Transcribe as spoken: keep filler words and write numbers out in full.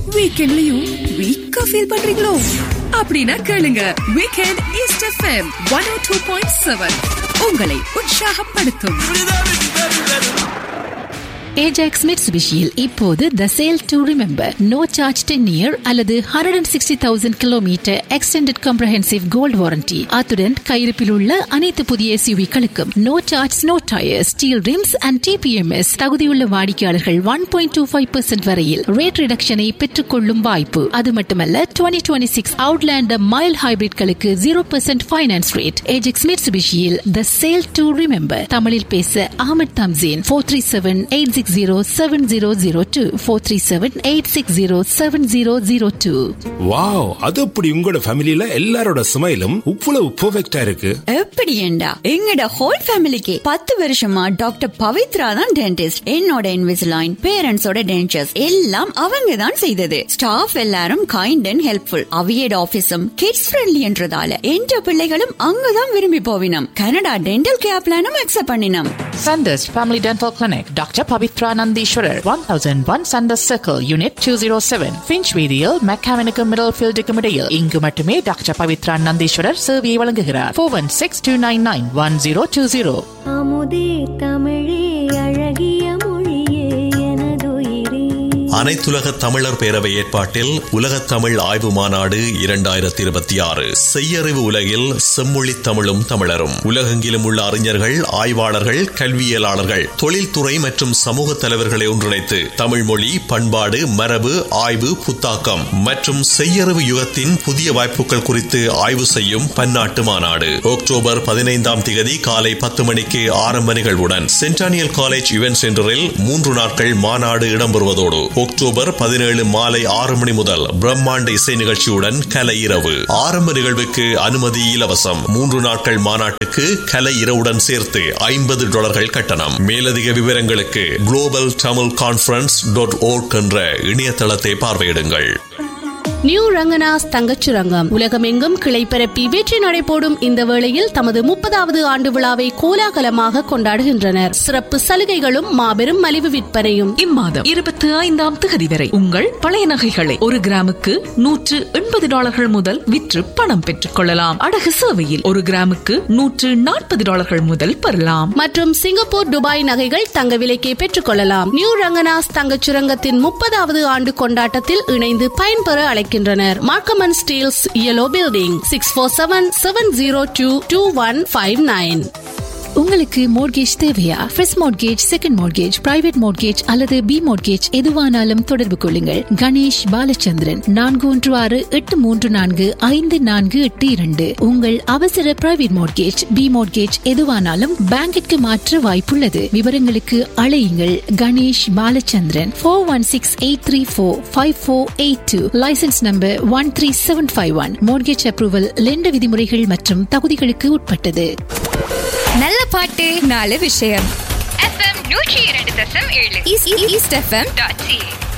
வீக்கெண்ட்லயும் வீக்கா ஃபீல் பண்றீங்களோ? அப்படின்னா கேளுங்க வீக்கெண்ட் ஈஸ்ட் எஃப்எம் ஒன் ஓ டூ பாயிண்ட் செவன் உங்களை உற்சாகப்படுத்தும். ஏஜாக்ஸ் மிட்சுபிஷியில் இப்போது த sale to remember no charge ten year அல்லது hundred and sixty thousand kilometre extended comprehensive gold warranty. அத்துடன் கையிருப்பில் உள்ள அனைத்து புதிய எஸ்யூவிகளுக்கும் no charge no tyre steel rims and DBMS. தகுதியுள்ள வாடிக்கையாளர்கள் one point two five percent வரையில் ரேட் ரிடக்ஷனை பெற்றுக் கொள்ளும் வாய்ப்பு. அது மட்டுமல்ல twenty twenty six Outlander mile ஹைபிரிட்களுக்கு zero percent finance rate. Ajax மிட்சுபிஷியில் the sale to remember. தமிழில் பேச Ahmed Thamseen. Four three seven eight six zero seven zero zero two four three seven eight six zero seven zero zero two. Wow, அது அப்படி உங்களோட ஃபேமிலில எல்லாரோட ஸ்மைலும் இவ்வளவு பெர்ஃபெக்ட்டா இருக்கு. எப்படி ஏண்டா எங்கட ஹோல் ஃபேமிலிக்கு பத்து வருஷமா டாக்டர் பவித்ரா தான் டென்டிஸ்ட். என்னோட இன்விசிலைன், பேரண்ட்ஸோட டென்டர்ஸ் எல்லாம் அவங்க தான் செய்தது. ஸ்டாஃப் எல்லாரும் kind and helpful. அவியட் ஆபீஸும் kids friendly என்றதால என்ற பிள்ளைகளும் அங்கதான் விரும்பி போவினம். கனடா டென்டல் கேர் பிளானும் அக்செப்ட் பண்ணினோம். Sanders Family Dental Clinic, Doctor Pavitra Nandishwarar, one thousand one Sanders Circle, Unit two oh seven, Finchweedial, Mechanical Middlefield Decomedial. இங்கு மட்டுமே டாக்டர் பவித்ரா நந்தீஸ்வரர் சேவையை வழங்குகிறார். four one six two nine nine one zero two zero. அமுதே தமிழே அழகிய மொழியே எனதுயிரே. அனைத்துலக தமிழர் பேரவை ஏற்பாட்டில் உலகத் தமிழ் ஆய்வு மாநாடு இரண்டாயிரத்தி இருபத்தி ஆறு. செய்யறிவு உலகில் செம்மொழி தமிழும் தமிழரும். உலகெங்கிலும் உள்ள அறிஞர்கள், ஆய்வாளர்கள், கல்வியலாளர்கள், தொழில்துறை மற்றும் சமூக தலைவர்களை ஒன்றிணைத்து தமிழ் மொழி, பண்பாடு, மரபு, ஆய்வு, புத்தாக்கம் மற்றும் செய்யறிவு யுகத்தின் புதிய வாய்ப்புகள் குறித்து ஆய்வு செய்யும் பன்னாட்டு மாநாடு அக்டோபர் பதினைந்தாம் திகதி காலை பத்து மணிக்கு ஆரம்ப நிகழ்வுடன் சென்டானியல் காலேஜ் இவென்ட் சென்டரில் மூன்று நாட்கள் மாநாடு இடம்பெறுவதோடு அக்டோபர் பதினேழு மாலை ஆறு மணி முதல் பிரம்மாண்ட இசை நிகழ்ச்சியுடன் கலை இரவு. ஆரம்ப நிகழ்வுக்கு அனுமதி இலவசம். மூன்று நாட்கள் மாநாட்டுக்கு கலை இரவுடன் சேர்த்து ஐம்பது டாலர்கள் கட்டணம். மேலதிக விவரங்களுக்கு global Tamil conference dot work என்ற இணையதளத்தை பார்வையிடுங்கள். நியூ ரங்கனாஸ் தங்கச்சுரங்கம் உலகமெங்கும் கிளை பரப்பி வெற்றி நடைபோடும் இந்த வேளையில் தமது முப்பதாவது ஆண்டு விழாவை கோலாகலமாக கொண்டாடுகின்றனர். சிறப்பு சலுகைகளும் மாபெரும் மலிவு விற்பனையும். இம்மாதம் இருபத்தி ஐந்தாம் தேதி வரை உங்கள் பழைய நகைகளை ஒரு கிராமுக்கு நூற்று எண்பது டாலர்கள் முதல் விற்று பணம் பெற்றுக் கொள்ளலாம். அடகு சேவையில் ஒரு கிராமுக்கு நூற்று நாற்பது டாலர்கள் முதல் பெறலாம். மற்றும் சிங்கப்பூர், துபாய் நகைகள் தங்க விலைக்கே பெற்றுக் கொள்ளலாம். நியூ ரங்கனாஸ் தங்கச்சுரங்கத்தின் முப்பதாவது ஆண்டு கொண்டாட்டத்தில் இணைந்து பயன்பெற அழைக்கின்றனர். Markham and Steeles, yellow building, six four seven seven zero two two one five nine. உங்களுக்கு மோர்கேஜ் தேவையா? First mortgage, second mortgage, private mortgage அல்லது பி மோர்கேஜ் எதுவானாலும் தொடர்பு கொள்ளுங்கள். கணேஷ் பாலச்சந்திரன், நான்கு ஒன்று ஆறு எட்டு மூன்று நான்கு ஐந்து நான்கு எட்டு இரண்டு. உங்கள் அவசர பிரைவேட் மோர்கேஜ், பி மோர்கேஜ் எதுவானாலும் பேங்கிற்கு மாற்ற வாய்ப்புள்ளது. விவரங்களுக்கு அழையுங்கள் Ganesh Balachandran. Four one six eight three four five four eight two. Licence number one three seven five one. Mortgage approval lender விதிமுறைகள் மற்றும் தகுதிகளுக்கு உட்பட்டது. நல்ல பாட்டு, நல்ல விஷயம். எஃப்எம் நூற்றி இரண்டு தசம் ஏழு ஈஸ்ட் எஃப்எம் டாட் சி.